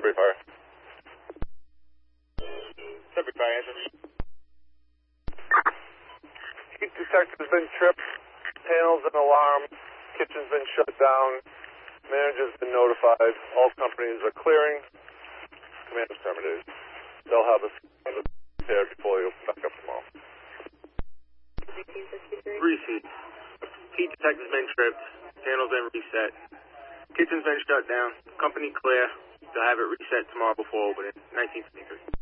Sudbury Fire. Sudbury Fire, answer. Heat detector's been tripped, panels and alarm, kitchen's been shut down, manager's been notified, all companies are clearing, command is terminated. They'll have us prepared before you back up tomorrow. Repeat. Heat detector's been tripped, panels been reset, kitchen's been shut down, company clear. They'll have it reset tomorrow before opening, 1953.